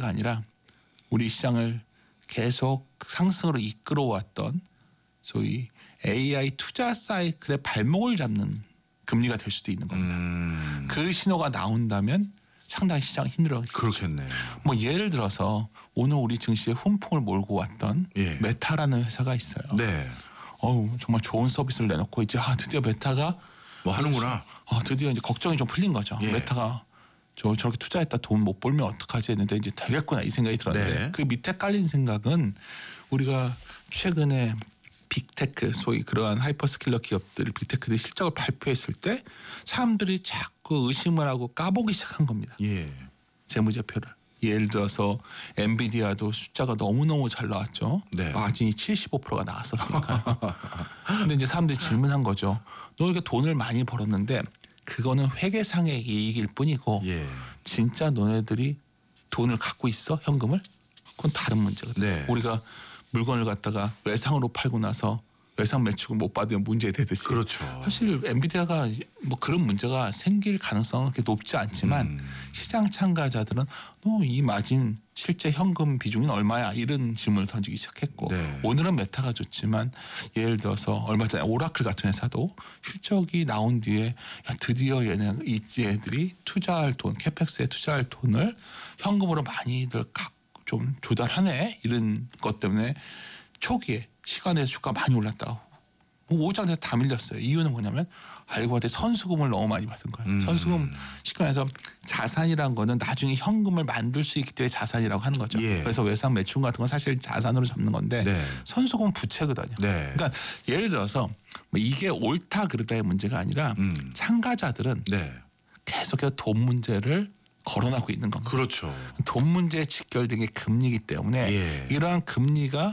아니라 우리 시장을 계속 상승으로 이끌어왔던 소위 AI 투자 사이클의 발목을 잡는 금리가 될 수도 있는 겁니다. 그 신호가 나온다면 상당히 시장이 힘들어지죠. 그렇겠네. 뭐 예를 들어서 오늘 우리 증시에 훈풍을 몰고 왔던 예. 메타라는 회사가 있어요. 네. 정말 좋은 서비스를 내놓고 이제 드디어 메타가 뭐 하는구나. 드디어 이제 걱정이 좀 풀린 거죠. 예. 메타가 저렇게 투자했다 돈 못 벌면 어떡하지 했는데 이제 되겠구나 이 생각이 들었는데 네. 그 밑에 깔린 생각은 우리가 최근에 빅테크 소위 그러한 하이퍼스킬러 기업들 빅테크들이 실적을 발표했을 때 사람들이 자꾸 의심을 하고 까보기 시작한 겁니다. 예. 재무제표를. 예를 들어서 엔비디아도 숫자가 너무너무 잘 나왔죠. 네. 마진이 75%가 나왔었으니까요. 근데 이제 사람들이 질문한 거죠. 너 이렇게 돈을 많이 벌었는데 그거는 회계상의 이익일 뿐이고 예. 진짜 너네들이 돈을 갖고 있어? 현금을? 그건 다른 문제거든요. 네. 우리가 물건을 갖다가 외상으로 팔고 나서 외상 매출을 못 받으면 문제 되듯이. 그렇죠. 사실 엔비디아가 뭐 그런 문제가 생길 가능성은 그렇게 높지 않지만 시장 참가자들은 이 마진 실제 현금 비중은 얼마야 이런 질문을 던지기 시작했고 네. 오늘은 메타가 좋지만 예를 들어서 얼마 전에 오라클 같은 회사도 실적이 나온 뒤에 드디어 얘네들이 투자할 돈 캐펙스에 투자할 돈을 현금으로 많이들 좀 조달하네 이런 것 때문에 초기에 시간에 주가 많이 올랐다가 오장에서 다 밀렸어요. 이유는 뭐냐면 알고 봤더니 선수금을 너무 많이 받은 거예요. 선수금 시간에서 자산이란 거는 나중에 현금을 만들 수 있기 때문에 자산이라고 하는 거죠. 예. 그래서 외상 매출 같은 건 사실 자산으로 잡는 건데 네. 선수금은 부채거든요. 네. 그러니까 예를 들어서 뭐 이게 옳다 그르다의 문제가 아니라 참가자들은 네. 계속해서 돈 문제를 거론하고 있는 겁니다. 그렇죠. 돈 문제에 직결된 게 금리이기 때문에 예. 이러한 금리가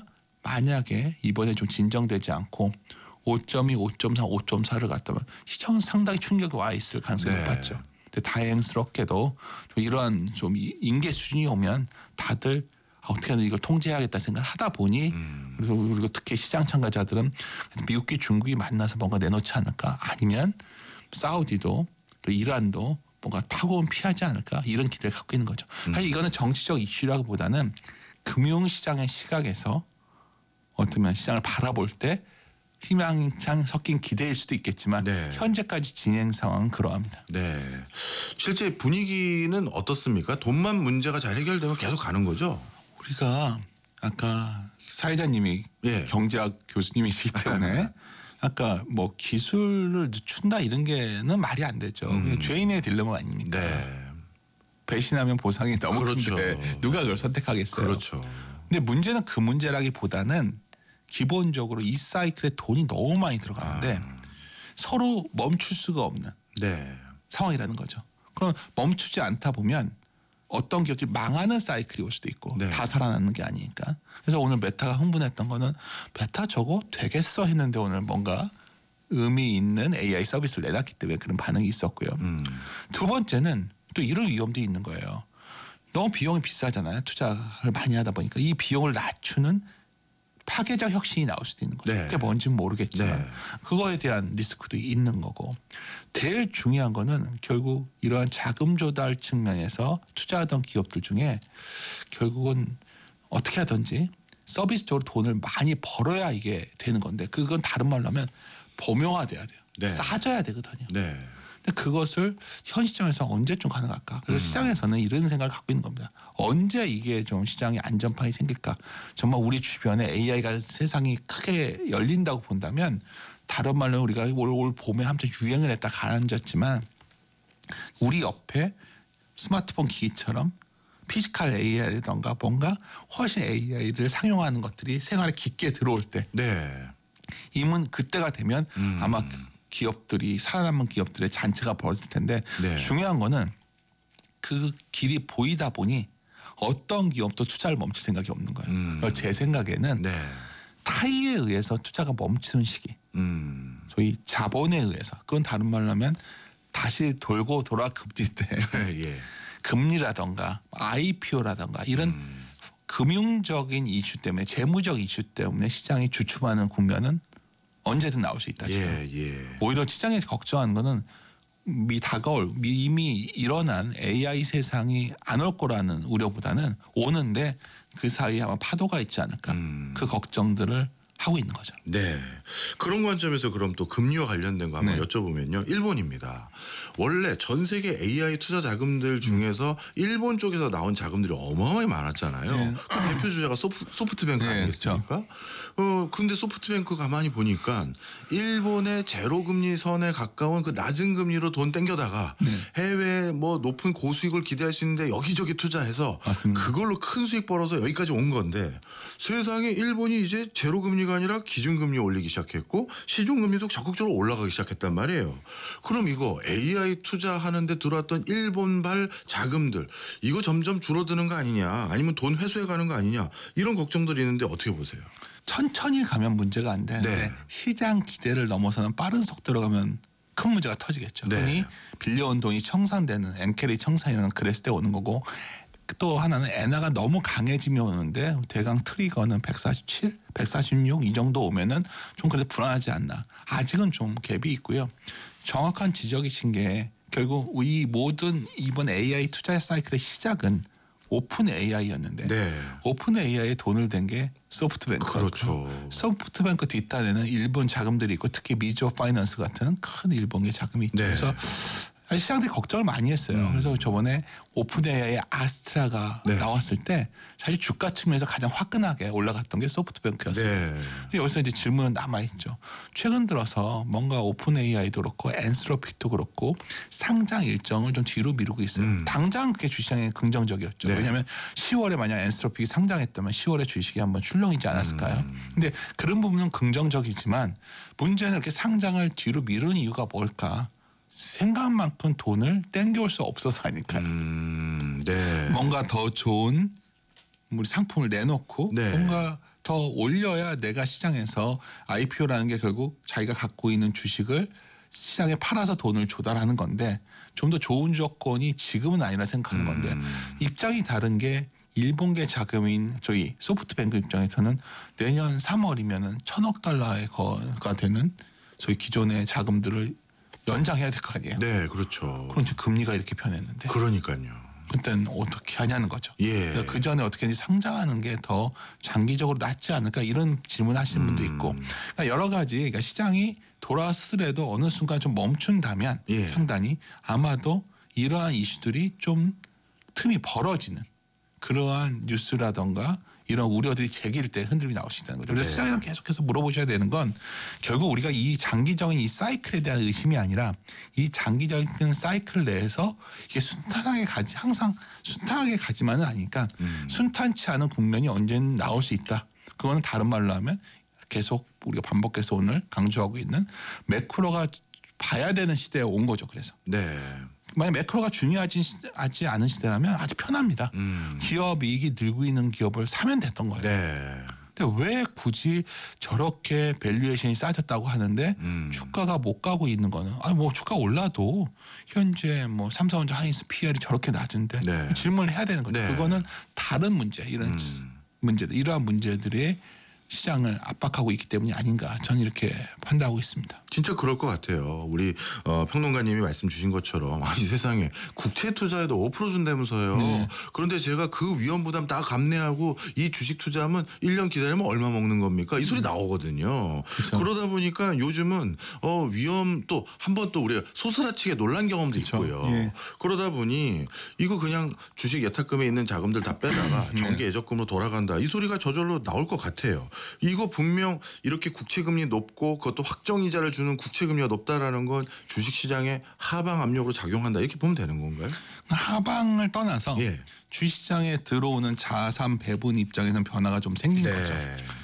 만약에 이번에 좀 진정되지 않고 5.2, 5.3, 5.4를 갔다면 시장은 상당히 충격이 와 있을 가능성이 네. 높았죠. 근데 다행스럽게도 좀 이러한 좀 인계 수준이 오면 다들 어떻게 하든 이걸 통제해야겠다 생각하다 보니 그리고 특히 시장 참가자들은 미국과 중국이 만나서 뭔가 내놓지 않을까 아니면 사우디도 또 이란도 뭔가 파고은 피하지 않을까 이런 기대를 갖고 있는 거죠. 사실 이거는 정치적 이슈라기보다는 금융시장의 시각에서 어쩌면 시장을 바라볼 때 희망창 섞인 기대일 수도 있겠지만 네. 현재까지 진행 상황은 그러합니다. 네. 실제 분위기는 어떻습니까? 돈만 문제가 잘 해결되면 계속 가는 거죠? 우리가 아까 사회자님이 예. 경제학 교수님이시기 때문에 아까 뭐 기술을 늦춘다 이런 게는 말이 안 되죠. 죄인의 딜레마 아닙니까? 네. 배신하면 보상이 너무 그렇죠. 큰데 누가 그걸 선택하겠어요. 그렇죠. 근데 문제는 그 문제라기보다는 기본적으로 이 사이클에 돈이 너무 많이 들어가는데 서로 멈출 수가 없는 네. 상황이라는 거죠. 그럼 멈추지 않다 보면 어떤 기업들이 망하는 사이클이 올 수도 있고 네. 다 살아남는 게 아니니까. 그래서 오늘 메타가 흥분했던 거는 메타 저거 되겠어 했는데 오늘 뭔가 의미 있는 AI 서비스를 내놨기 때문에 그런 반응이 있었고요. 두 번째는 또 이런 위험도 있는 거예요. 너무 비용이 비싸잖아요. 투자를 많이 하다 보니까 이 비용을 낮추는 파괴적 혁신이 나올 수도 있는 거죠. 네. 그게 뭔지는 모르겠지만 네. 그거에 대한 리스크도 있는 거고 제일 중요한 거는 결국 이러한 자금 조달 측면에서 투자하던 기업들 중에 결국은 어떻게 하든지 서비스적으로 돈을 많이 벌어야 이게 되는 건데 그건 다른 말로 하면 범용화돼야 돼요. 네. 싸져야 되거든요. 네. 근데 그것을 현 시장에서 언제쯤 가능할까? 그래서 시장에서는 이런 생각을 갖고 있는 겁니다. 언제 이게 좀 시장에 안전판이 생길까? 정말 우리 주변에 AI가 세상이 크게 열린다고 본다면 다른 말로 우리가 올 봄에 한번 유행을 했다 가라앉았지만 우리 옆에 스마트폰 기기처럼 피지컬 AI라던가 뭔가 훨씬 AI를 상용하는 것들이 생활에 깊게 들어올 때 네. 이문 그때가 되면 아마 기업들이 살아남은 기업들의 잔치가 벌어질 텐데 네. 중요한 거는 그 길이 보이다 보니 어떤 기업도 투자를 멈출 생각이 없는 거예요. 그래서 제 생각에는 네. 타이에 의해서 투자가 멈추는 시기 소위 자본에 의해서 그건 다른 말로 하면 다시 돌고 돌아 금리 때 예. 금리라던가 IPO라던가 이런 금융적인 이슈 때문에 재무적 이슈 때문에 시장이 주춤하는 국면은 언제든 나올 수 있다. 지금. 예. 오히려 시장에 걱정하는 거는 다가올 이미 일어난 AI 세상이 안 올 거라는 우려보다는 오는데 그 사이에 아마 파도가 있지 않을까 그 걱정들을 하고 있는 거죠. 네. 그런 관점에서 그럼 또 금리와 관련된 거 한번 네. 여쭤보면요. 일본입니다. 원래 전 세계 AI 투자 자금들 중에서 일본 쪽에서 나온 자금들이 어마어마하게 많았잖아요. 네. 그 대표 주자가 소프트뱅크 네, 아니겠습니까? 근데 소프트뱅크 가만히 보니까 일본의 제로 금리 선에 가까운 그 낮은 금리로 돈 땡겨다가 해외 뭐 높은 고수익을 기대할 수 있는데 여기저기 투자해서 맞습니다. 그걸로 큰 수익 벌어서 여기까지 온 건데 세상에 일본이 이제 제로 금리가 아니라 기준금리 올리기 시작했고 시중금리도 적극적으로 올라가기 시작했단 말이에요. 그럼 이거 AI 투자하는데 들어왔던 일본발 자금들 이거 점점 줄어드는 거 아니냐 아니면 돈 회수해 가는 거 아니냐 이런 걱정들이 있는데 어떻게 보세요? 천천히 가면 문제가 안 되는데 네. 시장 기대를 넘어서는 빠른 속도로 가면 큰 문제가 터지겠죠. 네. 흔히 빌려온 돈이 청산되는 엔캐리 청산이라는 그랬을 때 오는 거고 또 하나는 엔화가 너무 강해지면 오는데 대강 트리거는 147, 146 이 정도 오면은 좀 그래도 불안하지 않나. 아직은 좀 갭이 있고요. 정확한 지적이신 게 결국 이 모든 이번 AI 투자 사이클의 시작은 오픈 AI였는데 네. 오픈 AI에 돈을 댄 게 소프트뱅크였고 그렇죠. 소프트뱅크 뒷단에는 일본 자금들이 있고 특히 미조 파이낸스 같은 큰 일본의 자금이 있죠. 네. 그래서 시장들이 걱정을 많이 했어요. 그래서 저번에 오픈 AI의 아스트라가 네. 나왔을 때 사실 주가 측면에서 가장 화끈하게 올라갔던 게 소프트뱅크였어요. 네. 근데 여기서 이제 질문은 남아있죠. 최근 들어서 뭔가 오픈 AI도 그렇고 엔스로픽도 그렇고 상장 일정을 좀 뒤로 미루고 있어요. 당장 그게 주시장에 긍정적이었죠. 네. 왜냐하면 10월에 만약 엔스로픽이 상장했다면 10월에 주식이 한번 출렁이지 않았을까요? 근데 그런 부분은 긍정적이지만 문제는 이렇게 상장을 뒤로 미룬 이유가 뭘까? 생각만큼 돈을 땡겨올 수 없어서 아닐까요? 네. 뭔가 더 좋은 우리 상품을 내놓고 네. 뭔가 더 올려야 내가 시장에서 IPO라는 게 결국 자기가 갖고 있는 주식을 시장에 팔아서 돈을 조달하는 건데 좀 더 좋은 조건이 지금은 아니라 생각하는 건데 입장이 다른 게 일본계 자금인 저희 소프트뱅크 입장에서는 내년 3월이면은 1,000억 달러가 되는 저희 기존의 자금들을 연장해야 될 거 아니에요. 네, 그렇죠. 그럼 이제 금리가 이렇게 변했는데 그러니까요. 그때는 어떻게 하냐는 거죠. 예. 그 전에 어떻게 상장하는 게 더 장기적으로 낫지 않을까 이런 질문 하시는 분도 있고 그러니까 여러 가지 그러니까 시장이 돌아서더라도 어느 순간 좀 멈춘다면 예. 상단이 아마도 이러한 이슈들이 좀 틈이 벌어지는 그러한 뉴스라던가 이런 우려들이 제기일 때 흔들림이 나올 수 있다는 거죠. 그래서 네. 시장에서 계속해서 물어보셔야 되는 건 결국 우리가 이 장기적인 이 사이클에 대한 의심이 아니라 이 장기적인 사이클 내에서 이게 순탄하게 가지 항상 순탄하게 가지만은 아니니까 순탄치 않은 국면이 언제는 나올 수 있다. 그거는 다른 말로 하면 계속 우리가 반복해서 오늘 강조하고 있는 매크로가 봐야 되는 시대에 온 거죠. 그래서. 네. 만약 매크로가 중요하지 않은 시대라면 아주 편합니다. 기업 이익이 늘고 있는 기업을 사면 됐던 거예요. 네. 근데 왜 굳이 저렇게 밸류에이션이 싸졌다고 하는데 주가가 못 가고 있는 거는 뭐 주가 올라도 현재 뭐 삼성전자 하이닉스 PR이 저렇게 낮은데 네. 질문을 해야 되는 거죠. 네. 그거는 다른 문제 이런 문제들 이러한 문제들의 시장을 압박하고 있기 때문이 아닌가 저는 이렇게 판단하고 있습니다. 진짜 그럴 것 같아요. 우리 평론가님이 말씀 주신 것처럼 아니 세상에 국채 투자에도 5% 준다면서요. 네. 그런데 제가 그 위험 부담 다 감내하고 이 주식 투자하면 1년 기다리면 얼마 먹는 겁니까? 이 소리 나오거든요. 그렇죠. 그러다 보니까 요즘은 위험 또 한 번 또 우리가 소스라치게 놀란 경험도 그렇죠. 있고요. 예. 그러다 보니 이거 그냥 주식 예탁금에 있는 자금들 다 빼다가 정기 예적금으로 돌아간다. 이 소리가 저절로 나올 것 같아요. 이거 분명 이렇게 국채금리 높고 그것도 확정이자를 주는 국채금리가 높다라는 건 주식시장에 하방 압력으로 작용한다. 이렇게 보면 되는 건가요? 하방을 떠나서 예. 주시장에 들어오는 자산 배분 입장에서는 변화가 좀 생긴 네. 거죠.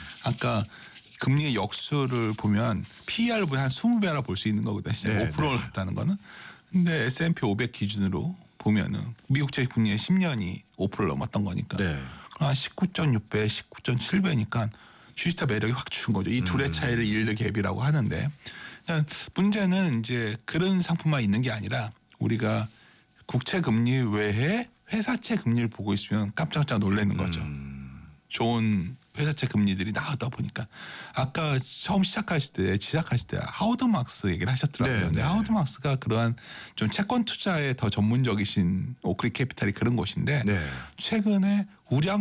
아까 금리의 역수를 보면 PER보다 한 20배라 볼 수 있는 거거든요. 네, 5% 올랐다는 거는. 근데 S&P 500 기준으로 보면은 미국채 금리의 10년이 5% 넘었던 거니까. 네. 한 19.6배, 19.7배니까 주식자 매력이 확 준 거죠. 이 둘의 차이를 일드 갭이라고 하는데 문제는 이제 그런 상품만 있는 게 아니라 우리가 국채 금리 외에 회사채 금리를 보고 있으면 깜짝깜짝 놀라는 거죠. 좋은 회사채 금리들이 나오다 보니까 아까 처음 시작하실 때 하워드 막스 얘기를 하셨더라고요. 네, 근데 네. 하워드 막스가 그러한 좀 채권 투자에 더 전문적이신 오크리 캐피탈이 그런 곳인데 네. 최근에 우량